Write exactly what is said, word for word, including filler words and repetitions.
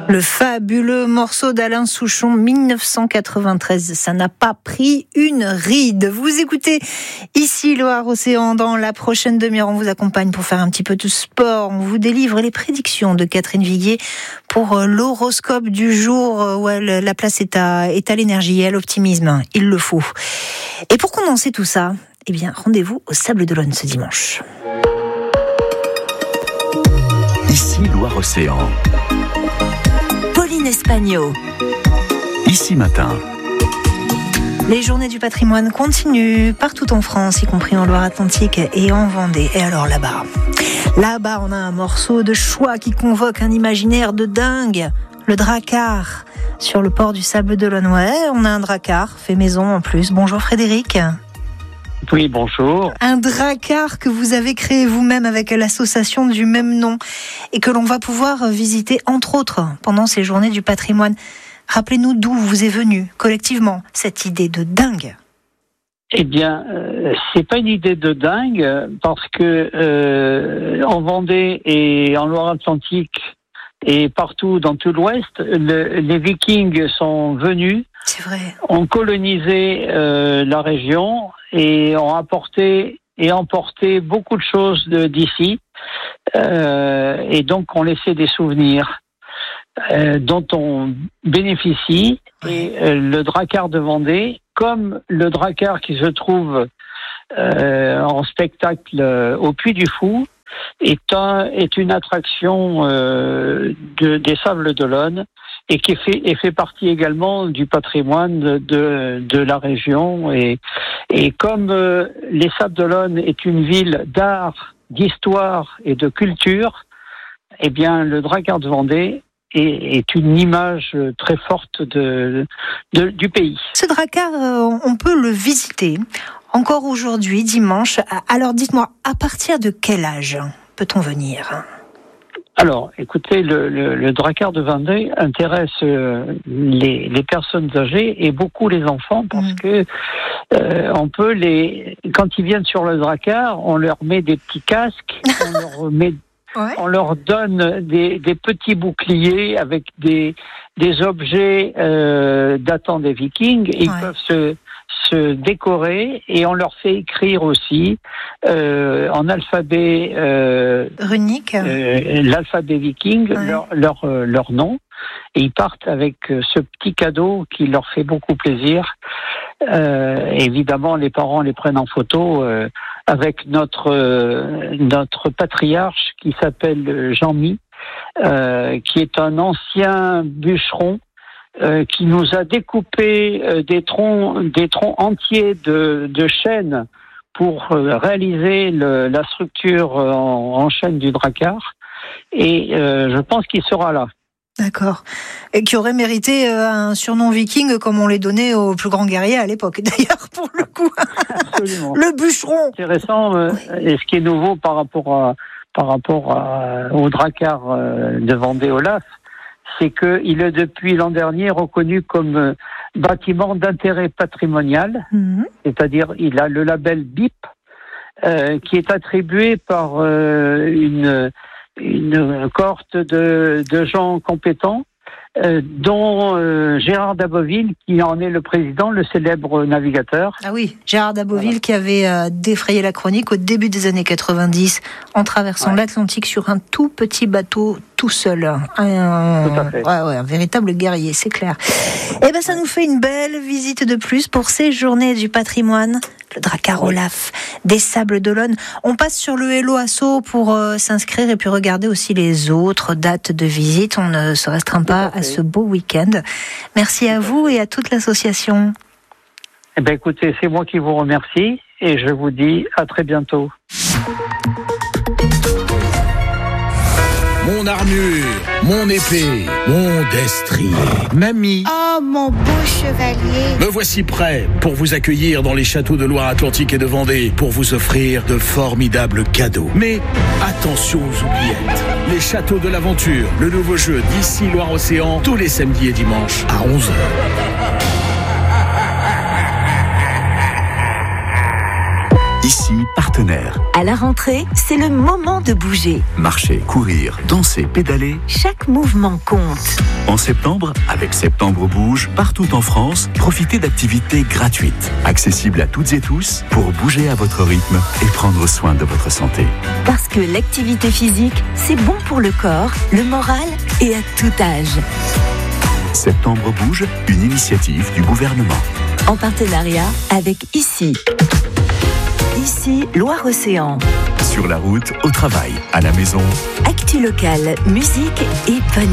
Le fabuleux morceau d'Alain Souchon, dix-neuf cent quatre-vingt-treize. Ça n'a pas pris une ride. Vous écoutez ici Loire-Océan. Dans la prochaine demi-heure, on vous accompagne pour faire un petit peu de sport. On vous délivre les prédictions de Catherine Viguier pour l'horoscope du jour où elle, la place est à, est à l'énergie et à l'optimisme. Il le faut. Et pour condenser tout ça, eh bien, rendez-vous au Sable d'Olonne ce dimanche. Ici Loire-Océan. Espagno. Ici matin. Les journées du patrimoine continuent partout en France, y compris en Loire-Atlantique et en Vendée. Et alors là-bas, là-bas, on a un morceau de choix qui convoque un imaginaire de dingue. Le Drakkar sur le port du Sable d'Olonne. Ouais, on a un Drakkar fait maison en plus. Bonjour Frédéric. Oui, bonjour. Un Drakkar que vous avez créé vous-même avec l'association du même nom et que l'on va pouvoir visiter entre autres pendant ces journées du patrimoine. Rappelez-nous d'où vous est venue collectivement cette idée de dingue. Eh bien, euh, c'est pas une idée de dingue parce que euh, en Vendée et en Loire-Atlantique et partout dans tout l'Ouest, le, les Vikings sont venus. C'est vrai. Ont colonisé euh, la région et ont apporté et emporté beaucoup de choses de, d'ici euh, et donc ont laissé des souvenirs euh, dont on bénéficie. Et euh, le Drakkar de Vendée, comme le Drakkar qui se trouve euh, en spectacle euh, au Puy du Fou, est, un, est une attraction euh, de, des Sables d'Olonne et qui fait, et fait partie également du patrimoine de, de, de la région. Et, et comme euh, les Sables d'Olonne est une ville d'art, d'histoire et de culture, eh bien le Drakkar de Vendée est, est une image très forte de, de, du pays. Ce Drakkar, euh, on peut le visiter encore aujourd'hui, dimanche. Alors dites-moi, à partir de quel âge peut-on venir ? Alors, écoutez, le, le, le Drakkar de Vendée intéresse euh, les, les personnes âgées et beaucoup les enfants parce mmh. que euh, on peut les, quand ils viennent sur le Drakkar, on leur met des petits casques, on leur met, ouais. on leur donne des, des petits boucliers avec des, des objets euh, datant des Vikings. Et ils ouais. peuvent se se décorer et on leur fait écrire aussi euh, en alphabet euh, runique, euh, l'alphabet viking, ouais. leur, leur, euh, leur nom, et ils partent avec euh, ce petit cadeau qui leur fait beaucoup plaisir. Euh, évidemment, les parents les prennent en photo euh, avec notre euh, notre patriarche qui s'appelle Jean-Mi, euh, qui est un ancien bûcheron. Euh, qui nous a découpé euh, des troncs, des troncs entiers de, de chêne pour euh, réaliser le, la structure euh, en, en chêne du Drakkar. Et euh, je pense qu'il sera là. D'accord. Et qui aurait mérité euh, un surnom viking comme on les donnait aux plus grands guerriers à l'époque. D'ailleurs, pour le coup, absolument. Le bûcheron. Intéressant. Euh, oui. Et ce qui est nouveau par rapport à, par rapport à, au Drakkar euh, de Vendée-Olaf, c'est qu'il est depuis l'an dernier reconnu comme bâtiment d'intérêt patrimonial, mmh. c'est-à-dire il a le label B I P, euh, qui est attribué par euh, une, une cohorte de, de gens compétents, euh, dont euh, Gérard d'Aboville, qui en est le président, le célèbre navigateur. Ah oui, Gérard d'Aboville voilà. qui avait euh, défrayé la chronique au début des années quatre-vingt-dix en traversant ouais. l'Atlantique sur un tout petit bateau tout seul. Un, tout à fait. Ouais, ouais, un véritable guerrier, c'est clair. Et ben ça nous fait une belle visite de plus pour ces journées du patrimoine. Le Drakkar Olaf, des Sables d'Olonne. On passe sur le Hello Asso pour euh, s'inscrire et puis regarder aussi les autres dates de visite. On ne se restreint pas à ce beau week-end. Merci à vous et à toute l'association. Eh bien, écoutez, c'est moi qui vous remercie et je vous dis à très bientôt. Mon armure, mon épée, mon destrier, mamie. Oh, mon beau chevalier. Me voici prêt pour vous accueillir dans les châteaux de Loire-Atlantique et de Vendée, pour vous offrir de formidables cadeaux. Mais attention aux oubliettes. Les châteaux de l'aventure, le nouveau jeu d'ici Loire-Océan, tous les samedis et dimanches à onze heures. Ici, par partenaires. À la rentrée, c'est le moment de bouger. Marcher, courir, danser, pédaler. Chaque mouvement compte. En septembre, avec Septembre Bouge, partout en France, profitez d'activités gratuites, accessibles à toutes et tous, pour bouger à votre rythme et prendre soin de votre santé. Parce que l'activité physique, c'est bon pour le corps, le moral et à tout âge. Septembre Bouge, une initiative du gouvernement. En partenariat avec Ici. Ici, Loire-Océan. Sur la route, au travail, à la maison. Actu locale, musique et bonne